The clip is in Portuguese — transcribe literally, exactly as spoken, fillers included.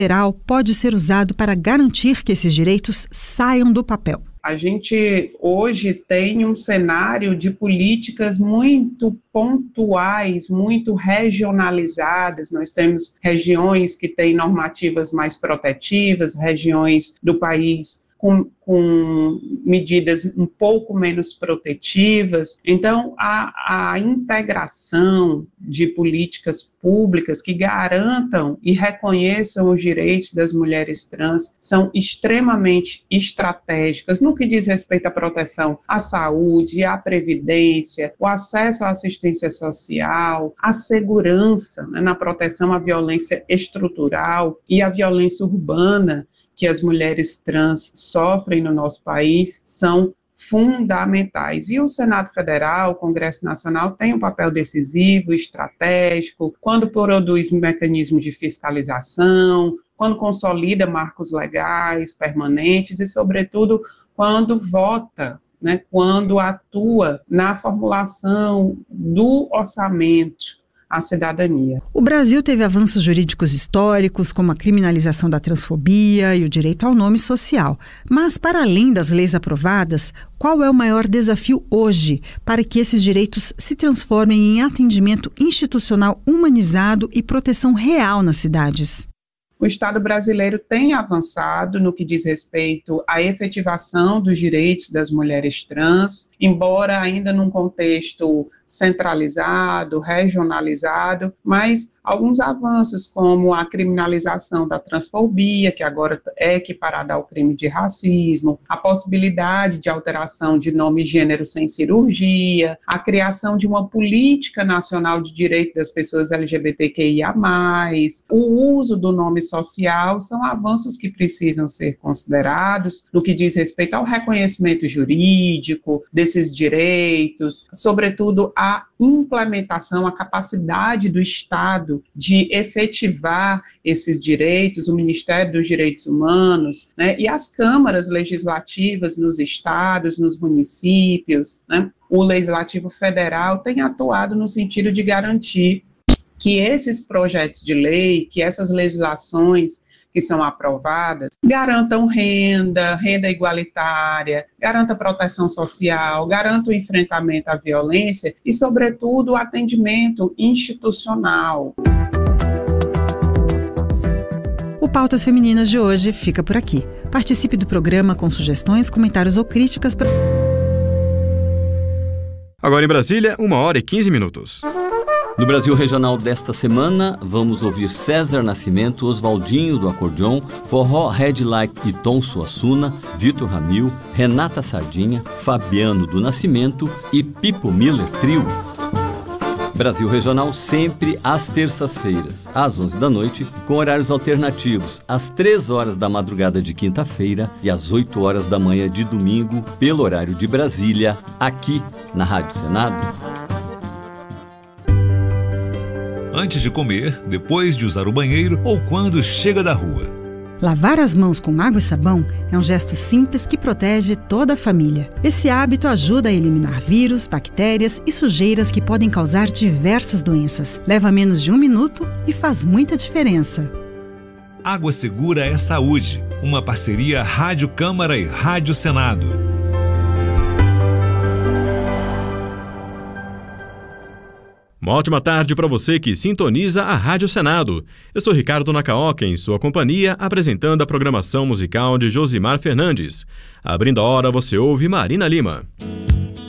federal pode ser usado para garantir que esses direitos saiam do papel? A gente hoje tem um cenário de políticas muito pontuais, muito regionalizadas. Nós temos regiões que têm normativas mais protetivas, regiões do país com, com medidas um pouco menos protetivas. Então, a, a integração de políticas públicas que garantam e reconheçam os direitos das mulheres trans são extremamente estratégicas no que diz respeito à proteção à saúde, à previdência, o acesso à assistência social, à segurança, né, na proteção à violência estrutural e à violência urbana que as mulheres trans sofrem no nosso país são fundamentais. E o Senado Federal, o Congresso Nacional, tem um papel decisivo, estratégico, quando produz mecanismos de fiscalização, quando consolida marcos legais permanentes e, sobretudo, quando vota, né, quando atua na formulação do orçamento à cidadania. O Brasil teve avanços jurídicos históricos, como a criminalização da transfobia e o direito ao nome social. Mas, para além das leis aprovadas, qual é o maior desafio hoje para que esses direitos se transformem em atendimento institucional humanizado e proteção real nas cidades? O Estado brasileiro tem avançado no que diz respeito à efetivação dos direitos das mulheres trans, embora ainda num contexto centralizado, regionalizado, mas alguns avanços como a criminalização da transfobia, que agora é equiparada ao crime de racismo, a possibilidade de alteração de nome e gênero sem cirurgia, a criação de uma política nacional de direito das pessoas L G B T Q I A mais, o uso do nome social, são avanços que precisam ser considerados no que diz respeito ao reconhecimento jurídico desses direitos, sobretudo a implementação, a capacidade do Estado de efetivar esses direitos, o Ministério dos Direitos Humanos, né, e as câmaras legislativas nos estados, nos municípios, né, o Legislativo Federal tem atuado no sentido de garantir que esses projetos de lei, que essas legislações que são aprovadas, garantam renda, renda igualitária, garantam proteção social, garantam o enfrentamento à violência e, sobretudo, o atendimento institucional. O Pautas Femininas de hoje fica por aqui. Participe do programa com sugestões, comentários ou críticas. Pra... Agora em Brasília, uma hora e quinze minutos. No Brasil Regional desta semana, vamos ouvir César Nascimento, Oswaldinho do acordeon, Forró Red Light e Tom Suassuna, Vitor Ramil, Renata Sardinha, Fabiano do Nascimento e Pipo Miller Trio. Brasil Regional sempre às terças-feiras, às onze da noite, com horários alternativos, às três horas da madrugada de quinta-feira e às oito horas da manhã de domingo, pelo horário de Brasília, aqui na Rádio Senado. Antes de comer, depois de usar o banheiro ou quando chega da rua. Lavar as mãos com água e sabão é um gesto simples que protege toda a família. Esse hábito ajuda a eliminar vírus, bactérias e sujeiras que podem causar diversas doenças. Leva menos de um minuto e faz muita diferença. Água Segura é Saúde, uma parceria Rádio Câmara e Rádio Senado. Uma ótima tarde para você que sintoniza a Rádio Senado. Eu sou Ricardo Nakaoka, em sua companhia, apresentando a programação musical de Josimar Fernandes. Abrindo a hora, você ouve Marina Lima.